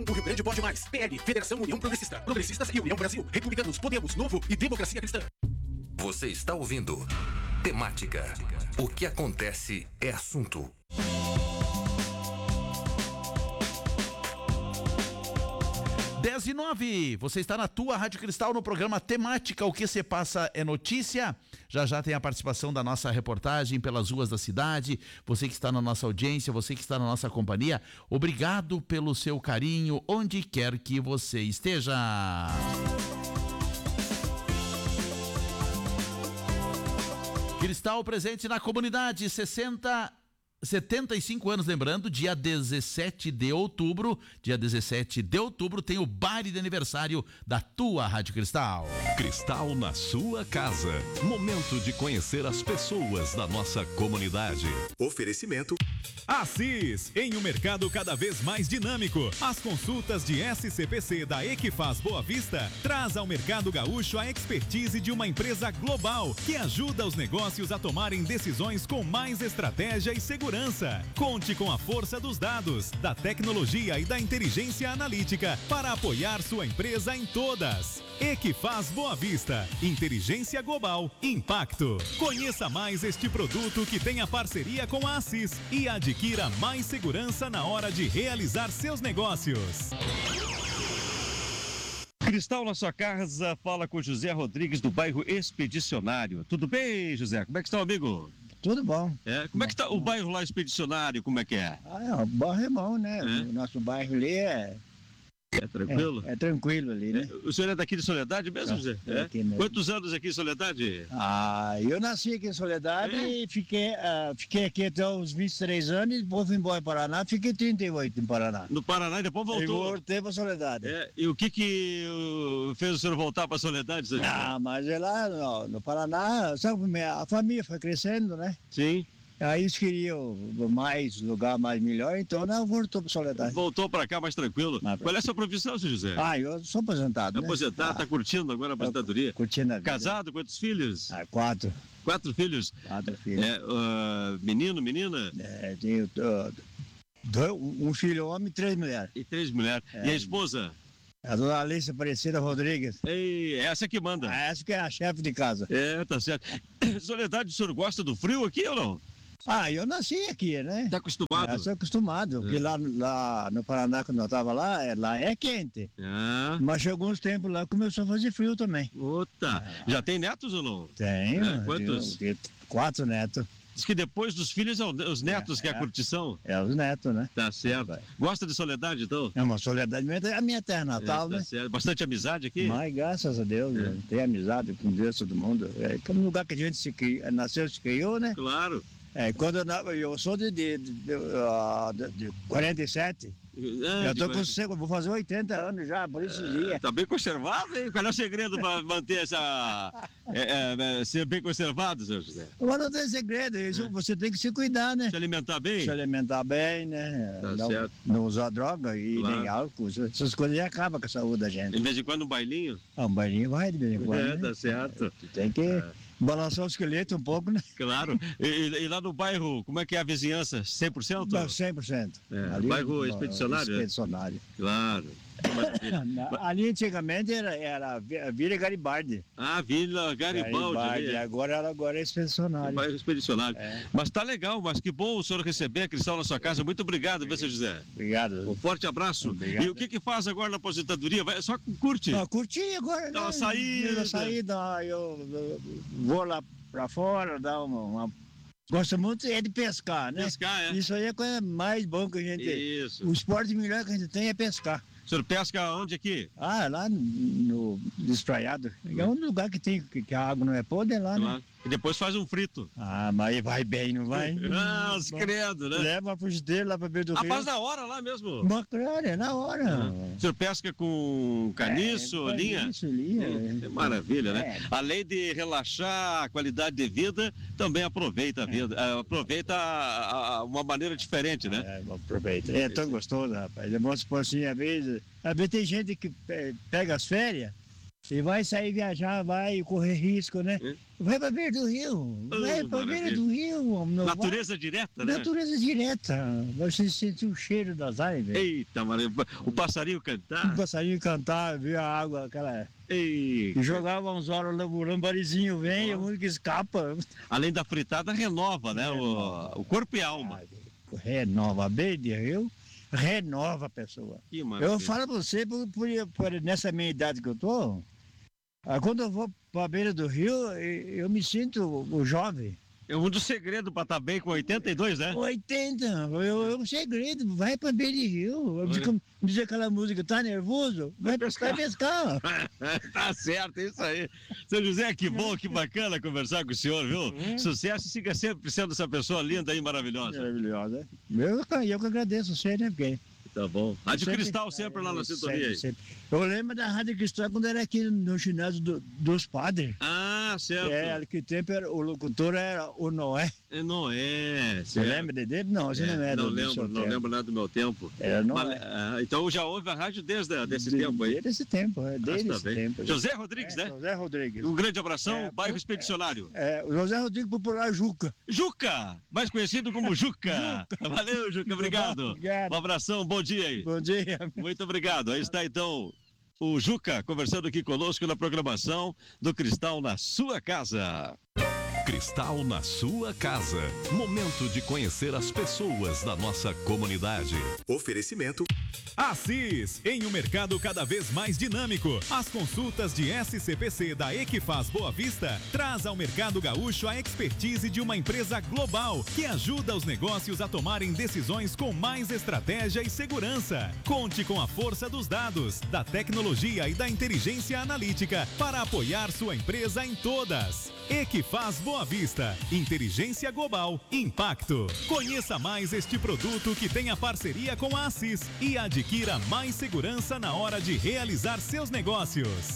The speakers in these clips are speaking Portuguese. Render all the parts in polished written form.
O Rio Grande pode mais. PL, Federação União Progressista. Progressistas e União Brasil. Republicanos, Podemos, Novo e Democracia Cristã. Você está ouvindo Temática. O que acontece é assunto. 10:09, você está na tua Rádio Cristal no programa Temática, o que se passa é notícia. Já tem a participação da nossa reportagem pelas ruas da cidade. Você que está na nossa audiência, você que está na nossa companhia, obrigado pelo seu carinho, onde quer que você esteja. Cristal presente na comunidade, 75 anos, lembrando, dia 17 de outubro tem o baile de aniversário da tua Rádio Cristal. Cristal na sua casa. Momento de conhecer as pessoas da nossa comunidade. Oferecimento Assis, em um mercado cada vez mais dinâmico, as consultas de SCPC da Equifaz Boa Vista traz ao mercado gaúcho a expertise de uma empresa global que ajuda os negócios a tomarem decisões com mais estratégia e segurança. Conte com a força dos dados, da tecnologia e da inteligência analítica para apoiar sua empresa em todas. Equifaz Boa Vista, inteligência global, impacto. Conheça mais este produto que tem a parceria com a Assis e adquira mais segurança na hora de realizar seus negócios. Cristal na sua casa, fala com José Rodrigues do bairro Expedicionário. Tudo bem, José? Como é que está, amigo? Tudo bom. Como é que está o bairro lá Expedicionário? Como é que é? O bairro é bom, né? O nosso bairro ali é tranquilo? É tranquilo ali, né? O senhor é daqui de Soledade mesmo, José? Aqui mesmo. Quantos anos aqui em Soledade? Eu nasci aqui em Soledade e fiquei aqui até os 23 anos e depois vim embora para Paraná, fiquei 38 em Paraná. No Paraná e depois voltou? E voltei para Soledade. E o que fez o senhor voltar para Soledade, José? Mas é lá no Paraná, sabe, a família foi crescendo, né? Sim. Aí eles queriam mais lugar, mais melhor, então não voltou para Soledade. Voltou para cá mais tranquilo. Qual é a sua profissão, seu José? Eu sou aposentado, né? Aposentado, tá curtindo agora a aposentadoria? Curtindo a vida. Casado, quantos filhos? 4. 4 filhos? 4 filhos. Menino, menina? Tenho um filho homem e 3 mulheres. E 3 mulheres. E a esposa? A dona Alice Aparecida Rodrigues. Essa que manda. Essa que é a chefe de casa. Tá certo. Soledade, o senhor gosta do frio aqui ou não? Eu nasci aqui, né? Tá acostumado? Sou acostumado, porque lá no Paraná, quando eu tava lá é quente. Mas chegou uns tempos lá, começou a fazer frio também. Já tem netos ou não? Tenho. Quantos? 4 netos. Diz que depois dos filhos é os netos que é a curtição. Os netos, né? Tá certo. Gosta de Soledade, então? Uma Soledade é a minha terra natal, tá né? Certo. Bastante amizade aqui? Mas graças a Deus, tem amizade com Deus, todo mundo. É um lugar que a gente nasceu, se criou, né? Claro. Quando eu sou de 47, eu tô com vou fazer 80 anos já, por esse dia. Tá bem conservado, hein? Qual é o segredo para manter ser bem conservado, seu José? Mas não tem segredo, você tem que se cuidar, né? Se alimentar bem? Se alimentar bem, né? Não usar droga e nem álcool, essas coisas já acabam com a saúde da gente. De vez em quando um bailinho? Um bailinho vai de vez em quando, né? Tá certo. Tem que balançar o esqueleto um pouco, né? Claro. E lá no bairro, como é que é a vizinhança? 100%? Não, 100%. Ali, bairro Expedicionário? Expedicionário. Claro. Ali antigamente era Vila Garibaldi. Vila Garibaldi. Agora é Expedicionário. Bairro Expedicionário. Mas tá legal, mas que bom o senhor receber a Cristal na sua casa. Muito obrigado, seu José. Obrigado. Um forte abraço. Obrigado. E o que faz agora na aposentadoria? Só curte? Curti agora. Dá uma saída. Eu vou lá pra fora, dar uma... Gosto muito de pescar, né? Pescar, Isso aí é a coisa mais boa que a gente tem. Isso. O esporte melhor que a gente tem é pescar. O senhor pesca onde aqui? Lá no Despraiado. É um lugar que a água não é podre, lá, né? E depois faz um frito. Mas vai bem, não vai? Os credo, né? Leva a frigideira lá pra beira do rio. Faz na hora lá mesmo? Claro, é na hora. O senhor pesca com caniço, linha? Caniço, linha. É maravilha, né? Além de relaxar a qualidade de vida, também aproveita a vida. Aproveita uma maneira diferente, né? Aproveita. É tão gostoso, rapaz. Vamos supor assim, às vezes tem gente que pega as férias e vai sair viajar, vai correr risco, né? vai pra beira do rio. Vai pra beira do rio, homem. Natureza direta, né? Natureza direta. Você sentir o cheiro das árvores. Eita, mano. O passarinho cantar. O passarinho cantar, ver a água, aquela... E jogava uns horas, o lambarizinho vem, a música escapa. Além da fritada, renova, né? O corpo e a alma. Renova, beira de rio, renova a pessoa. Eu falo pra você, nessa minha idade que eu tô, quando eu vou pra beira do rio, eu me sinto o jovem. É um dos segredos para estar bem com 82, né? 80, é um segredo, vai pra beira de rio. Diz aquela música, tá nervoso? Vai pescar. Tá certo, é isso aí. Seu José, que bom, que bacana conversar com o senhor, viu? Sucesso e siga sempre sendo essa pessoa linda e maravilhosa. Maravilhosa. Eu que agradeço você, né? Porque... Tá bom. Rádio Cristal sempre lá na sintonia. Eu lembro da Rádio Cristal quando era aqui no ginásio dos padres. Ah, certo. Que tempo o locutor era o Noé. É Noé. Você lembra dele? Não, você não era. Não lembro nada do meu tempo. Era Noé. Então já ouve a rádio desde esse tempo aí? Desde esse tempo, desde esse tempo. José Rodrigues, né? José Rodrigues. Um grande abração, bairro Expedicionário. O José Rodrigues popular Juca. Juca, mais conhecido como Juca. Valeu, Juca, obrigado. Um abração, bom dia aí. Bom dia. Muito obrigado. Aí está então o Juca conversando aqui conosco na programação do Cristal na sua casa. Cristal na sua casa. Momento de conhecer as pessoas da nossa comunidade. Oferecimento. Assis, em um mercado cada vez mais dinâmico, as consultas de SCPC da Equifaz Boa Vista traz ao mercado gaúcho a expertise de uma empresa global que ajuda os negócios a tomarem decisões com mais estratégia e segurança. Conte com a força dos dados, da tecnologia e da inteligência analítica para apoiar sua empresa em todas. Equifaz Boa Vista, inteligência global, impacto. Conheça mais este produto que tem a parceria com a Assis e adquira mais segurança na hora de realizar seus negócios.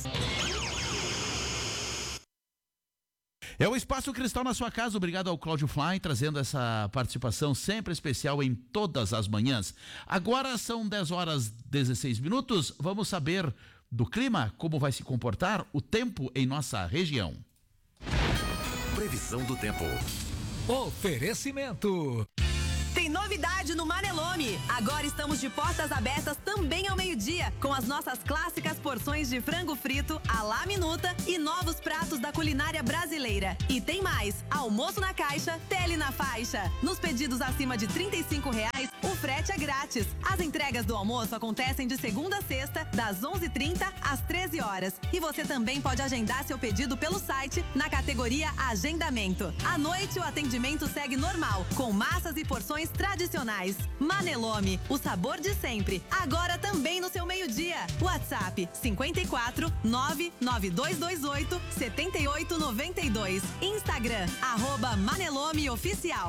É o Espaço Cristal na sua casa. Obrigado ao Cláudio Fly, trazendo essa participação sempre especial em todas as manhãs. Agora são 10h16. Vamos saber do clima, como vai se comportar o tempo em nossa região. Previsão do tempo. Oferecimento. Tem novidade no Manelome. Agora estamos de portas abertas também ao meio-dia, com as nossas clássicas porções de frango frito à la minuta e novos pratos da culinária brasileira. E tem mais, almoço na caixa, tele na faixa. Nos pedidos acima de R$35, o frete é grátis. As entregas do almoço acontecem de segunda a sexta, das 11h30 às 13h. E você também pode agendar seu pedido pelo site, na categoria Agendamento. À noite, o atendimento segue normal, com massas e porções tradicionais. Manelome, o sabor de sempre. Agora também no seu meio-dia. WhatsApp 54 99228 7892. Instagram @Manelome Oficial.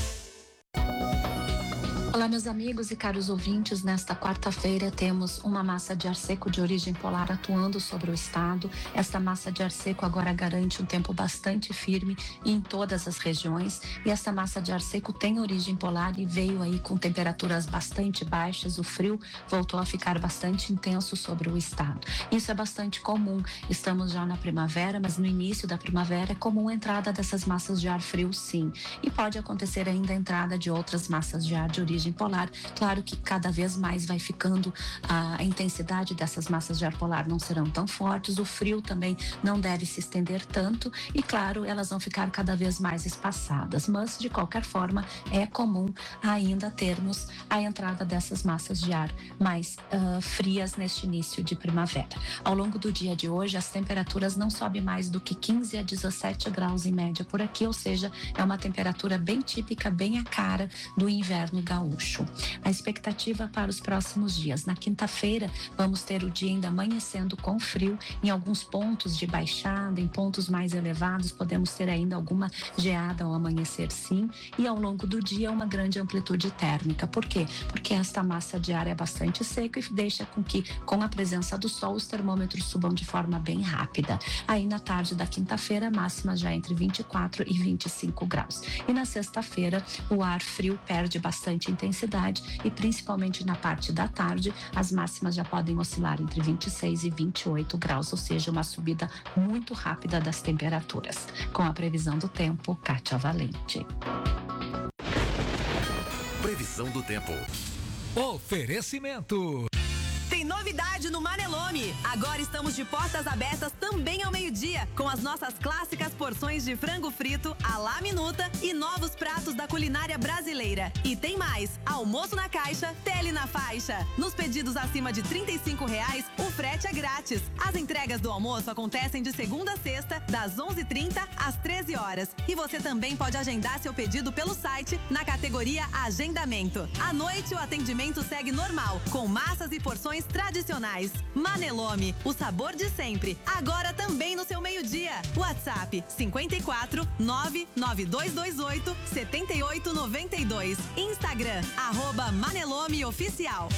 Olá, meus amigos e caros ouvintes. Nesta quarta-feira temos uma massa de ar seco de origem polar atuando sobre o estado. Esta massa de ar seco agora garante um tempo bastante firme em todas as regiões. E esta massa de ar seco tem origem polar e veio aí com temperaturas bastante baixas. O frio voltou a ficar bastante intenso sobre o estado. Isso é bastante comum. Estamos já na primavera, mas no início da primavera é comum a entrada dessas massas de ar frio, sim. E pode acontecer ainda a entrada de outras massas de ar de origem polar. Claro que cada vez mais vai ficando a intensidade dessas massas de ar polar não serão tão fortes, o frio também não deve se estender tanto e, claro, elas vão ficar cada vez mais espaçadas, mas de qualquer forma é comum ainda termos a entrada dessas massas de ar mais frias neste início de primavera. Ao longo do dia de hoje, as temperaturas não sobem mais do que 15 a 17 graus em média por aqui, ou seja, é uma temperatura bem típica, bem a cara do inverno gaúcho. A expectativa para os próximos dias. Na quinta-feira, vamos ter o dia ainda amanhecendo com frio, em alguns pontos de baixada, em pontos mais elevados, podemos ter ainda alguma geada ao amanhecer, sim, e ao longo do dia uma grande amplitude térmica. Por quê? Porque esta massa de ar é bastante seca e deixa com que, com a presença do sol, os termômetros subam de forma bem rápida. Aí na tarde da quinta-feira, máxima já entre 24 e 25 graus. E na sexta-feira, o ar frio perde bastante intensidade intensidade e principalmente na parte da tarde, as máximas já podem oscilar entre 26 e 28 graus, ou seja, uma subida muito rápida das temperaturas. Com a previsão do tempo, Kátia Valente. Previsão do tempo. Oferecimento. Tem novidade no Manelome. Agora estamos de portas abertas também ao meio-dia, com as nossas clássicas porções de frango frito à la minuta e novos pratos da culinária brasileira. E tem mais, almoço na caixa, tele na faixa. Nos pedidos acima de R$35, o frete é grátis. As entregas do almoço acontecem de segunda a sexta, das 11h30 às 13 horas. E você também pode agendar seu pedido pelo site, na categoria Agendamento. À noite, o atendimento segue normal, com massas e porções tradicionais. Manelome, o sabor de sempre. Agora também no seu meio-dia. WhatsApp 54 99228 7892. Instagram @Manelome Oficial.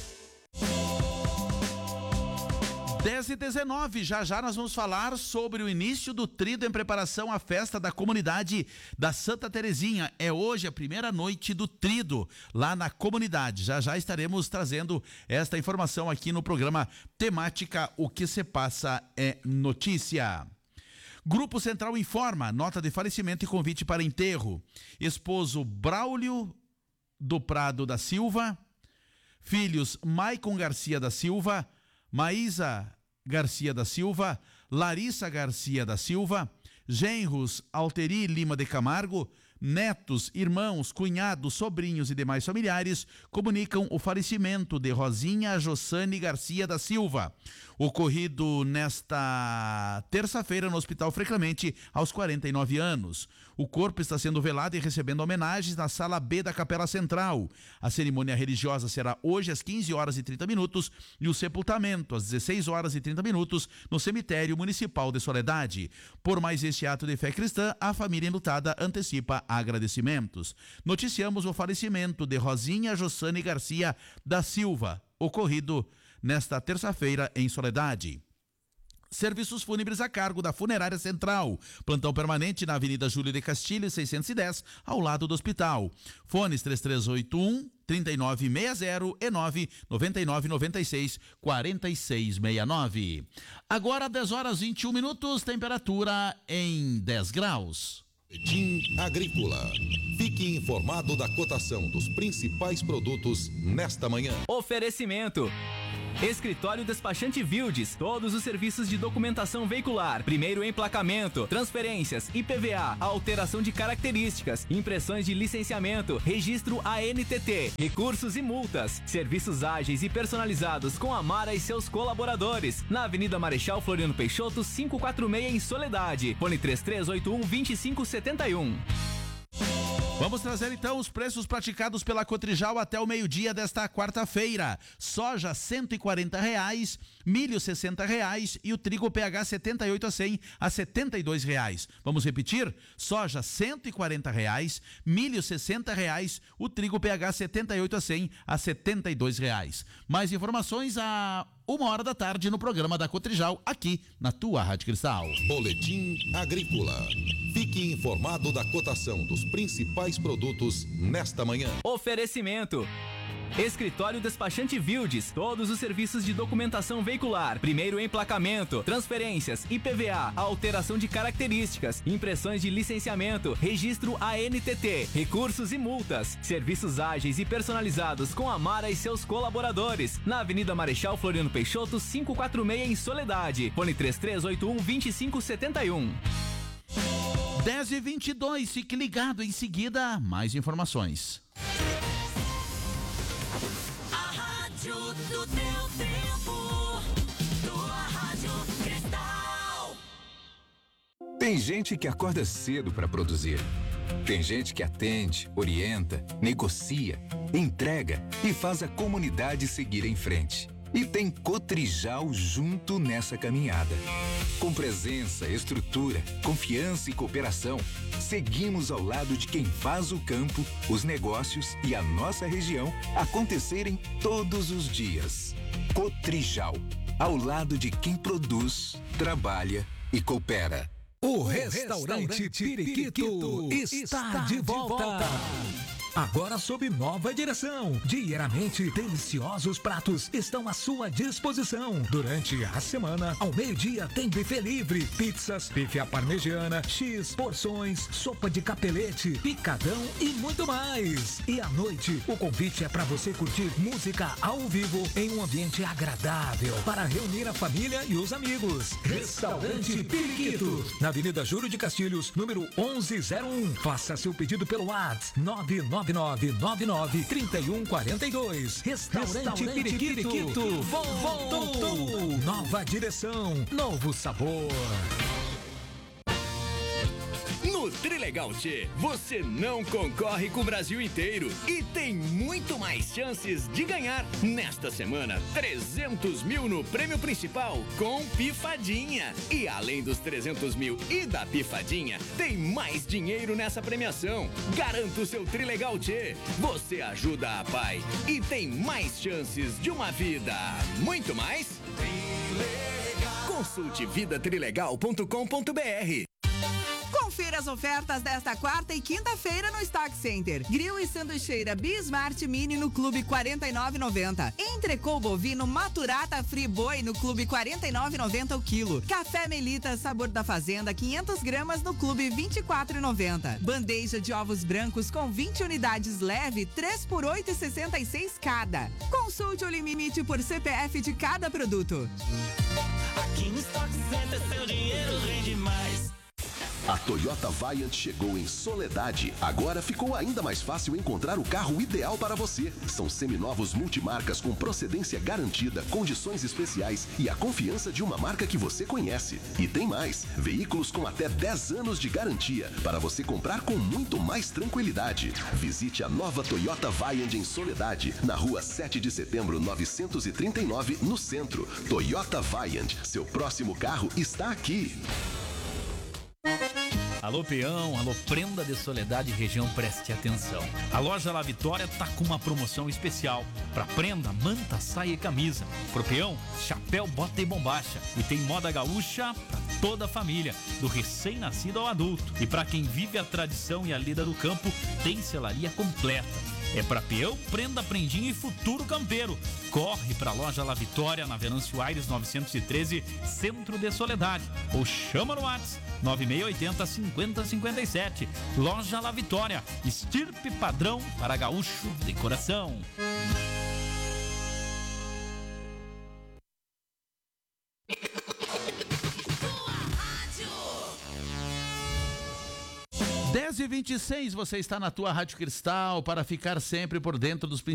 10h19, já nós vamos falar sobre o início do Trido em preparação à festa da comunidade da Santa Terezinha. É hoje a primeira noite do Trido lá na comunidade. Já estaremos trazendo esta informação aqui no programa Temática O que se passa é notícia. Grupo Central informa, nota de falecimento e convite para enterro. Esposo Braulio do Prado da Silva, filhos Maicon Garcia da Silva, Maísa Garcia da Silva, Larissa Garcia da Silva, genros Alteri Lima de Camargo, netos, irmãos, cunhados, sobrinhos e demais familiares comunicam o falecimento de Rosinha Jossane Garcia da Silva, ocorrido nesta terça-feira no Hospital Frei Clemente, aos 49 anos. O corpo está sendo velado e recebendo homenagens na Sala B da Capela Central. A cerimônia religiosa será hoje às 15h30 e o sepultamento às 16h30 no Cemitério Municipal de Soledade. Por mais este ato de fé cristã, a família enlutada antecipa agradecimentos. Noticiamos o falecimento de Rosinha Jossane Garcia da Silva, ocorrido nesta terça-feira em Soledade. Serviços fúnebres a cargo da Funerária Central. Plantão permanente na Avenida Júlio de Castilho, 610, ao lado do hospital. Fones 3381-3960 e 99996-4669. Agora 10h21, temperatura em 10 graus. Boletim Agrícola. Fique informado da cotação dos principais produtos nesta manhã. Oferecimento. Escritório Despachante Vildes, todos os serviços de documentação veicular, primeiro emplacamento, transferências, IPVA, alteração de características, impressões de licenciamento, registro ANTT, recursos e multas, serviços ágeis e personalizados com a Mara e seus colaboradores, na Avenida Marechal Floriano Peixoto, 546 em Soledade, fone 3381-2571. Vamos trazer então os preços praticados pela Cotrijal até o meio-dia desta quarta-feira. Soja R$140, milho R$60 e o trigo PH 78 a 100 a R$72. Vamos repetir? Soja R$140, milho R$60, o trigo PH 78 a 100 a R$72. Mais informações a 1h da tarde no programa da Cotrijal, aqui na tua Rádio Cristal. Boletim Agrícola. Fique informado da cotação dos principais produtos nesta manhã. Oferecimento. Escritório Despachante Vildes, todos os serviços de documentação veicular, primeiro emplacamento, transferências, IPVA, alteração de características, impressões de licenciamento, registro ANTT, recursos e multas, serviços ágeis e personalizados com a Mara e seus colaboradores, na Avenida Marechal Floriano Peixoto, 546 em Soledade, fone 3381-2571. 10h22, fique ligado, em seguida, mais informações. A rádio do teu tempo, tua Rádio Cristal. Tem gente que acorda cedo para produzir. Tem gente que atende, orienta, negocia, entrega e faz a comunidade seguir em frente. E tem Cotrijal junto nessa caminhada. Com presença, estrutura, confiança e cooperação, seguimos ao lado de quem faz o campo, os negócios e a nossa região acontecerem todos os dias. Cotrijal, ao lado de quem produz, trabalha e coopera. O restaurante Periquito está de volta. agora sob nova direção. Diariamente, deliciosos pratos estão à sua disposição. Durante a semana, ao meio-dia, tem buffet livre, pizzas, bife à parmegiana, X, porções, sopa de capelete, picadão e muito mais. E à noite, o convite é para você curtir música ao vivo em um ambiente agradável para reunir a família e os amigos. Restaurante Periquito, na Avenida Júlio de Castilhos, número 1101. Faça seu pedido pelo WhatsApp 999993142. Restaurante Periquito voltou. Nova direção, novo sabor. No Trilegal Tchê, você não concorre com o Brasil inteiro e tem muito mais chances de ganhar. Nesta semana, 300 mil no prêmio principal com Pifadinha. E além dos 300 mil e da Pifadinha, tem mais dinheiro nessa premiação. Garanta o seu Trilegal Tchê. Você ajuda a pai e tem mais chances de uma vida. Muito mais? Trilegal. Consulte vidatrilegal.com.br. Confira as ofertas desta quarta e quinta-feira no Stock Center. Grill e sanduicheira Bismart Mini no Clube 49,90. Entrecô bovino Maturata Free Boi no Clube 49,90 o quilo. Café Melita Sabor da Fazenda 500 gramas no Clube 24,90. Bandeja de ovos brancos com 20 unidades leve 3 por 8,66 cada. Consulte o limite por CPF de cada produto. Aqui no Stock Center seu dinheiro rende mais. A Toyota Viant chegou em Soledade. Agora ficou ainda mais fácil encontrar o carro ideal para você. São seminovos multimarcas com procedência garantida, condições especiais e a confiança de uma marca que você conhece. E tem mais, veículos com até 10 anos de garantia para você comprar com muito mais tranquilidade. Visite a nova Toyota Viant em Soledade, na rua 7 de setembro 939, no centro. Toyota Viant, seu próximo carro está aqui. Alô peão, alô prenda de Soledade região, preste atenção. A loja La Vitória tá com uma promoção especial. Pra prenda, manta, saia e camisa. Pro peão, chapéu, bota e bombacha. E tem moda gaúcha pra toda a família, do recém-nascido ao adulto. E pra quem vive a tradição e a lida do campo, tem selaria completa. É pra peão, prenda, prendinho e futuro campeiro. Corre pra loja La Vitória, na Venâncio Aires 913, Centro de Soledade. Ou chama no WhatsApp 9680-5057. Loja La Vitória, estirpe padrão para gaúcho de coração. (10h26), você está na tua Rádio Cristal para ficar sempre por dentro dos